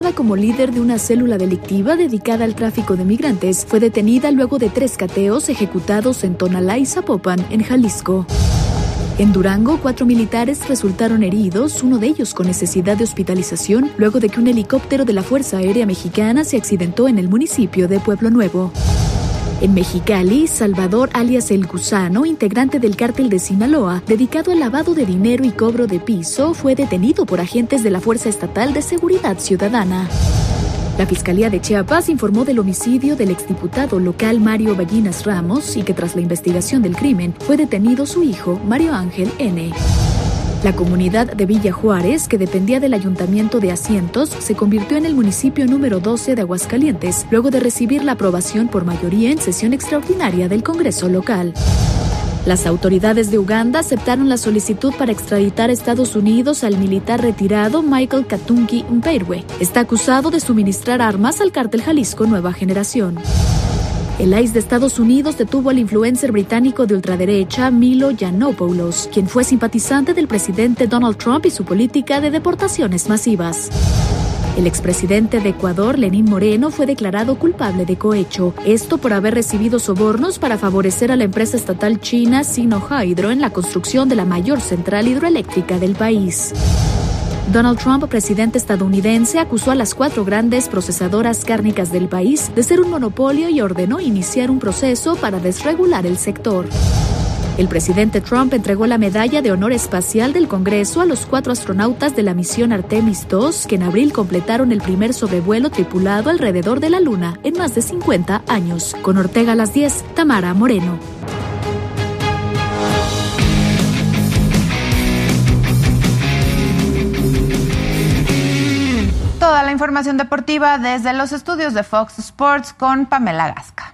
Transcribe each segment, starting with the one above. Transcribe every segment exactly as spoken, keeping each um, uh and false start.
como líder de una célula delictiva dedicada al tráfico de migrantes, fue detenida luego de tres cateos ejecutados en Tonalá y Zapopan, en Jalisco. En Durango, cuatro militares resultaron heridos, uno de ellos con necesidad de hospitalización, luego de que un helicóptero de la Fuerza Aérea Mexicana se accidentó en el municipio de Pueblo Nuevo. En Mexicali, Salvador alias El Gusano, integrante del cártel de Sinaloa, dedicado al lavado de dinero y cobro de piso, fue detenido por agentes de la Fuerza Estatal de Seguridad Ciudadana. La Fiscalía de Chiapas informó del homicidio del exdiputado local Mario Ballinas Ramos y que tras la investigación del crimen fue detenido su hijo, Mario Ángel N. La comunidad de Villa Juárez, que dependía del Ayuntamiento de Asientos, se convirtió en el municipio número doce de Aguascalientes, luego de recibir la aprobación por mayoría en sesión extraordinaria del Congreso local. Las autoridades de Uganda aceptaron la solicitud para extraditar a Estados Unidos al militar retirado Michael Katungi Mpeirwe. Está acusado de suministrar armas al cártel Jalisco Nueva Generación. El I C E de Estados Unidos detuvo al influencer británico de ultraderecha Milo Yiannopoulos, quien fue simpatizante del presidente Donald Trump y su política de deportaciones masivas. El expresidente de Ecuador, Lenín Moreno, fue declarado culpable de cohecho, esto por haber recibido sobornos para favorecer a la empresa estatal china Sinohydro en la construcción de la mayor central hidroeléctrica del país. Donald Trump, presidente estadounidense, acusó a las cuatro grandes procesadoras cárnicas del país de ser un monopolio y ordenó iniciar un proceso para desregular el sector. El presidente Trump entregó la medalla de honor espacial del Congreso a los cuatro astronautas de la misión Artemis dos, que en abril completaron el primer sobrevuelo tripulado alrededor de la Luna en más de cincuenta años. Con Ortega a las diez, Tamara Moreno. Toda la información deportiva desde los estudios de Fox Sports con Pamela Gasca.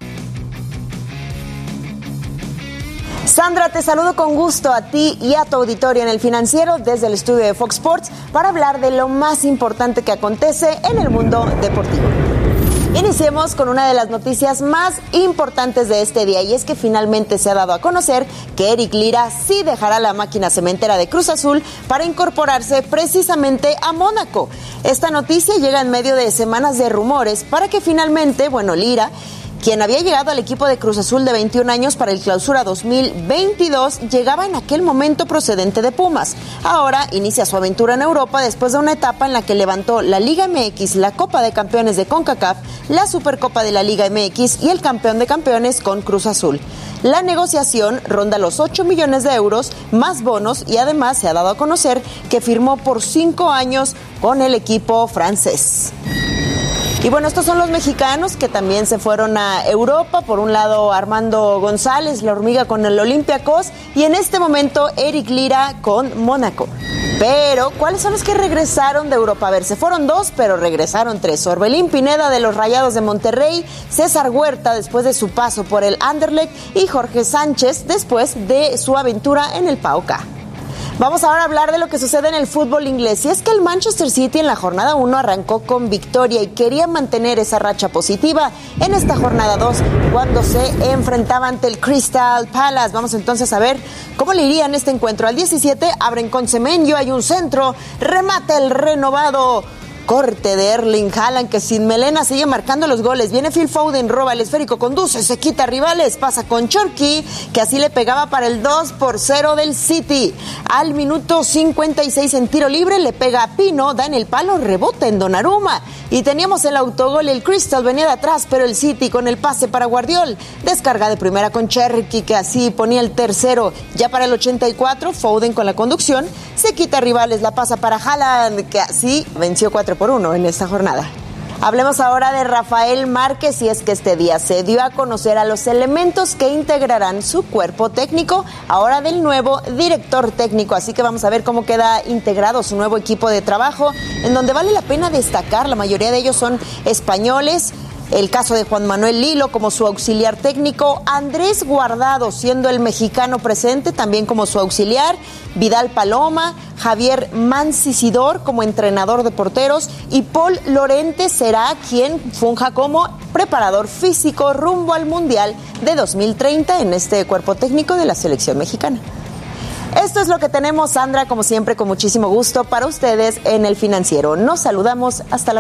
Sandra, te saludo con gusto a ti y a tu auditorio en El Financiero desde el estudio de Fox Sports para hablar de lo más importante que acontece en el mundo deportivo. Iniciemos con una de las noticias más importantes de este día, y es que finalmente se ha dado a conocer que Eric Lira sí dejará la máquina cementera de Cruz Azul para incorporarse precisamente a Mónaco. Esta noticia llega en medio de semanas de rumores para que finalmente, bueno, Lira, quien había llegado al equipo de Cruz Azul de veintiún años para el Clausura dos mil veintidós, llegaba en aquel momento procedente de Pumas. Ahora inicia su aventura en Europa después de una etapa en la que levantó la Liga M X, la Copa de Campeones de CONCACAF, la Supercopa de la Liga M X y el Campeón de Campeones con Cruz Azul. La negociación ronda los ocho millones de euros, más bonos, y además se ha dado a conocer que firmó por cinco años con el equipo francés. Y bueno, estos son los mexicanos que también se fueron a Europa. Por un lado, Armando González, la hormiga, con el Olympiacos, y en este momento Eric Lira con Mónaco. Pero, ¿cuáles son los que regresaron de Europa? A ver, se fueron dos, pero regresaron tres. Orbelín Pineda de los Rayados de Monterrey, César Huerta después de su paso por el Anderlecht y Jorge Sánchez después de su aventura en el P A O K. Vamos ahora a hablar de lo que sucede en el fútbol inglés. Y es que el Manchester City en la jornada uno arrancó con victoria y quería mantener esa racha positiva en esta jornada dos cuando se enfrentaba ante el Crystal Palace. Vamos entonces a ver cómo le iría en este encuentro. Al diecisiete abren con Semenyo, hay un centro, remate el renovado corte de Erling Haaland, que sin melena sigue marcando los goles. Viene Phil Foden, roba el esférico, conduce, se quita rivales, pasa con Cherki, que así le pegaba para el dos por cero del City. Al minuto cincuenta y seis en tiro libre le pega a Pino, da en el palo, rebota en Donnarumma. Y teníamos el autogol, el Crystal venía de atrás, pero el City con el pase para Guardiol, descarga de primera con Cherki, que así ponía el tercero. Ya para el ochenta y cuatro, Foden con la conducción, se quita rivales, la pasa para Haaland, que así venció cuatro por uno en esta jornada. Hablemos ahora de Rafael Márquez, y es que este día se dio a conocer a los elementos que integrarán su cuerpo técnico, ahora del nuevo director técnico, así que vamos a ver cómo queda integrado su nuevo equipo de trabajo, en donde vale la pena destacar, la mayoría de ellos son españoles. El caso de Juan Manuel Lilo como su auxiliar técnico, Andrés Guardado siendo el mexicano presente también como su auxiliar, Vidal Paloma, Javier Mancisidor como entrenador de porteros y Paul Lorente será quien funja como preparador físico rumbo al Mundial de dos mil treinta en este cuerpo técnico de la selección mexicana. Esto es lo que tenemos, Sandra, como siempre, con muchísimo gusto para ustedes en El Financiero. Nos saludamos, hasta la